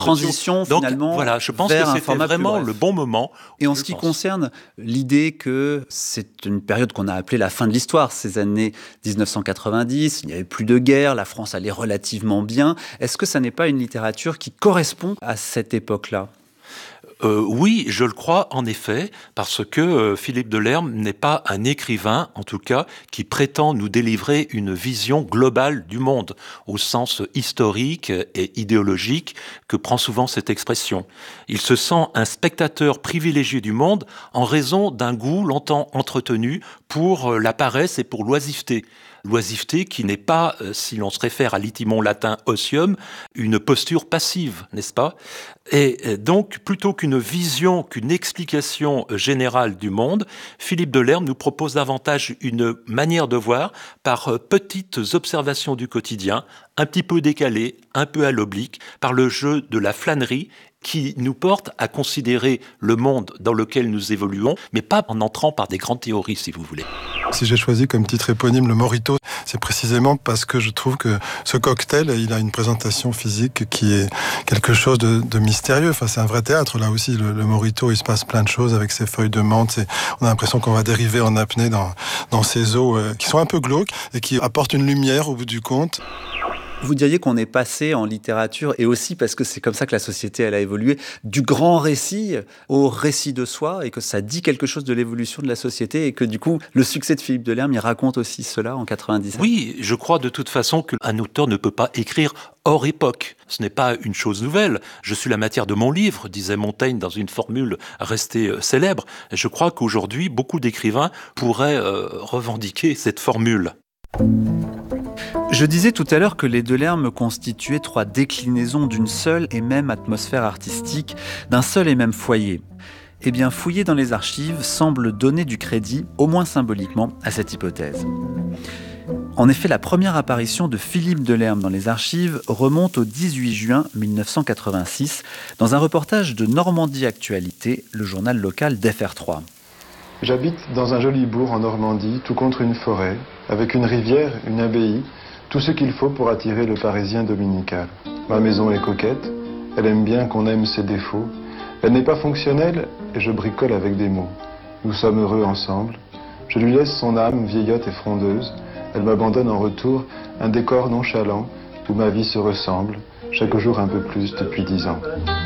transition Donc, finalement voilà, je pense vers que un c'était format plus vraiment bref. le bon moment. Et en je ce qui pense. concerne l'idée que c'est une période qu'on a appelée la fin de l'histoire, ces années 1990, il n'y avait plus de guerre, la France allait relativement bien. Est-ce que ça n'est pas une littérature qui correspond à cette époque-là ? Oui, je le crois en effet, parce que Philippe Delerme n'est pas un écrivain, en tout cas, qui prétend nous délivrer une vision globale du monde, au sens historique et idéologique que prend souvent cette expression. Il se sent un spectateur privilégié du monde en raison d'un goût longtemps entretenu pour la paresse et pour l'oisiveté. L'oisiveté qui n'est pas, si l'on se réfère à l'itimon latin otium, une posture passive, n'est-ce pas ? Et donc, plutôt qu'une vision, qu'une explication générale du monde, Philippe Delerme nous propose davantage une manière de voir par petites observations du quotidien, un petit peu décalées, un peu à l'oblique, par le jeu de la flânerie, qui nous porte à considérer le monde dans lequel nous évoluons, mais pas en entrant par des grandes théories, si vous voulez. Si j'ai choisi comme titre éponyme le Morito, c'est précisément parce que je trouve que ce cocktail, il a une présentation physique qui est quelque chose de mystérieux. Enfin, c'est un vrai théâtre, là aussi. Le Morito, il se passe plein de choses avec ses feuilles de menthe. On a l'impression qu'on va dériver en apnée dans ces eaux qui sont un peu glauques et qui apportent une lumière au bout du compte. Vous diriez qu'on est passé en littérature, et aussi parce que c'est comme ça que la société elle a évolué, du grand récit au récit de soi, et que ça dit quelque chose de l'évolution de la société, et que du coup, le succès de Philippe Delerme, il raconte aussi cela en 97. Oui, je crois de toute façon qu'un auteur ne peut pas écrire hors époque. Ce n'est pas une chose nouvelle. Je suis la matière de mon livre, disait Montaigne dans une formule restée célèbre. Je crois qu'aujourd'hui, beaucoup d'écrivains pourraient revendiquer cette formule. Je disais tout à l'heure que les Delerme constituaient trois déclinaisons d'une seule et même atmosphère artistique, d'un seul et même foyer. Eh bien, fouiller dans les archives semble donner du crédit, au moins symboliquement, à cette hypothèse. En effet, la première apparition de Philippe Delerme dans les archives remonte au 18 juin 1986, dans un reportage de Normandie Actualité, le journal local d'FR3. J'habite dans un joli bourg en Normandie, tout contre une forêt, avec une rivière, une abbaye, tout ce qu'il faut pour attirer le Parisien dominical. Ma maison est coquette, elle aime bien qu'on aime ses défauts. Elle n'est pas fonctionnelle et je bricole avec des mots. Nous sommes heureux ensemble. Je lui laisse son âme vieillotte et frondeuse. Elle m'abandonne en retour un décor nonchalant où ma vie se ressemble, chaque jour un peu plus depuis 10 ans.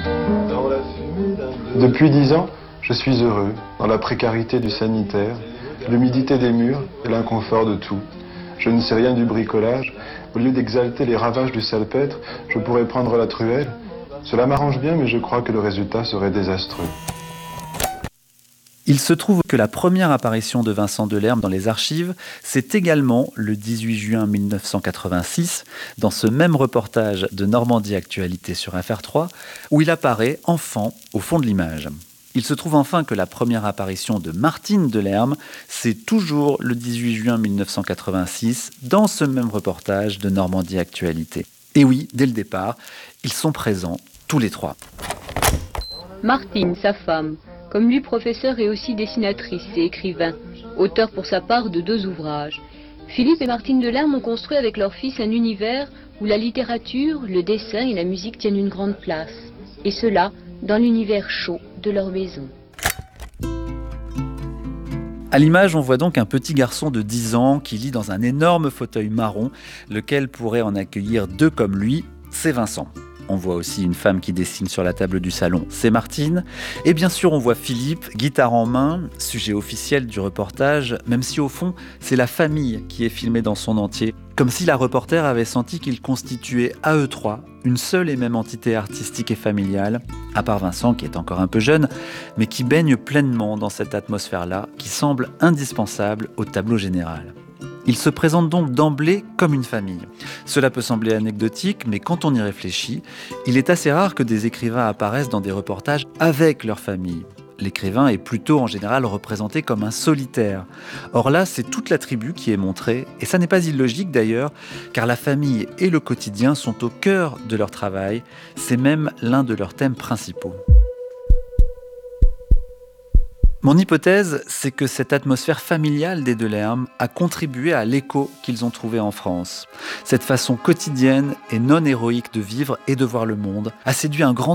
Depuis 10 ans, je suis heureux dans la précarité du sanitaire, l'humidité des murs et l'inconfort de tout. Je ne sais rien du bricolage. Au lieu d'exalter les ravages du salpêtre, je pourrais prendre la truelle. Cela m'arrange bien, mais je crois que le résultat serait désastreux. Il se trouve que la première apparition de Vincent Delerme dans les archives, c'est également le 18 juin 1986, dans ce même reportage de Normandie Actualité sur FR3, où il apparaît enfant au fond de l'image. Il se trouve enfin que la première apparition de Martine Delerme, c'est toujours le 18 juin 1986, dans ce même reportage de Normandie Actualité. Et oui, dès le départ, ils sont présents, tous les trois. Martine, sa femme, comme lui professeure et aussi dessinatrice et écrivain, auteur pour sa part de 2 ouvrages. Philippe et Martine Delerme ont construit avec leur fils un univers où la littérature, le dessin et la musique tiennent une grande place. Et cela dans l'univers chaud de leur maison. À l'image, on voit donc un petit garçon de 10 ans qui lit dans un énorme fauteuil marron, lequel pourrait en accueillir 2 comme lui, c'est Vincent. On voit aussi une femme qui dessine sur la table du salon, c'est Martine. Et bien sûr, on voit Philippe, guitare en main, sujet officiel du reportage, même si au fond, c'est la famille qui est filmée dans son entier. Comme si la reporter avait senti qu'ils constituaient à eux trois une seule et même entité artistique et familiale, à part Vincent qui est encore un peu jeune, mais qui baigne pleinement dans cette atmosphère-là, qui semble indispensable au tableau général. Ils se présentent donc d'emblée comme une famille. Cela peut sembler anecdotique, mais quand on y réfléchit, il est assez rare que des écrivains apparaissent dans des reportages avec leur famille. L'écrivain est plutôt en général représenté comme un solitaire. Or là, c'est toute la tribu qui est montrée, et ça n'est pas illogique d'ailleurs, car la famille et le quotidien sont au cœur de leur travail, c'est même l'un de leurs thèmes principaux. Mon hypothèse, c'est que cette atmosphère familiale des Delerme a contribué à l'écho qu'ils ont trouvé en France. Cette façon quotidienne et non héroïque de vivre et de voir le monde a séduit un grand